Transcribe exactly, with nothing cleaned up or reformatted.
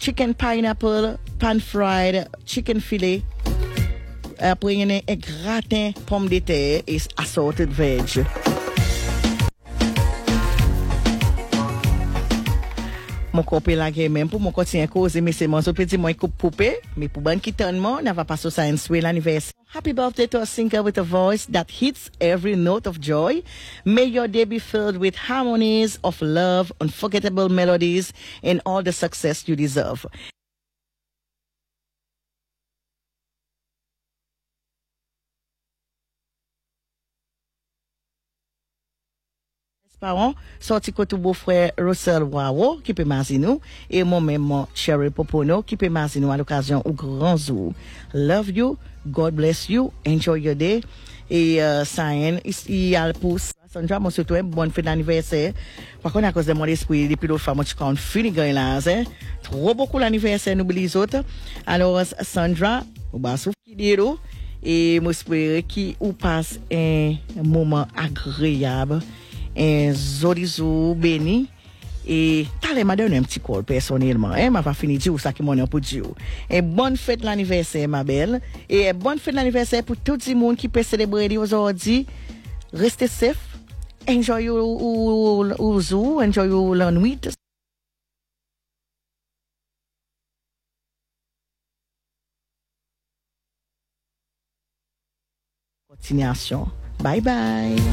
chicken pineapple, pan fried, chicken filet. Après, il y a un gratin pomme de terre et assorted veg. Mon copain là même pour mon continuer cause mais c'est mon petit moi coupe poupée mais pour ban qui tonne moi n'a va pas so science way l'anniversaire. Happy birthday to a singer with a voice that hits every note of joy. May your day be filled with harmonies of love, unforgettable melodies and all the success you deserve. Parents, sorti côté beau-frère Russell Wawo qui peut nous et moi-même mon Cheryl Popono qui peut nous à l'occasion au grand jour. Love you, God bless you, enjoy your day et euh, Sayen il a le pouce. Sandra, moi surtout bonne fête d'anniversaire. Par contre à cause de mon esprit depuis l'autre fois moi tu compte fini gain là, hein. Trop beaucoup l'anniversaire n'oublie les autres. Alors Sandra, on va souffler et moi espérer qui ou passe un moment agréable. Un zorizou béni et t'allez m'a donné un petit call personnellement hein m'a pas fini dire ça qui mon pour dire et bonne fête l'anniversaire ma belle et bonne fête l'anniversaire pour tout le monde qui peut célébrer aujourd'hui. Restez safe, enjoy ou ou zoo, enjoy la nuit. Continuation. Bye bye.